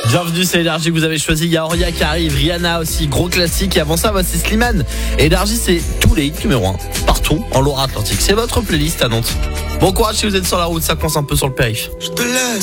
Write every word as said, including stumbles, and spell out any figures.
Bienvenue, c'est Énergie que vous avez choisi. Il y a Auria qui arrive, Rihanna aussi, gros classique. Et avant ça, voici Slimane. Et Énergie, c'est tous les hits numéro un, partout en Loire-Atlantique. C'est votre playlist à Nantes. Bon courage si vous êtes sur la route, ça coince un peu sur le périph'. Je te laisse.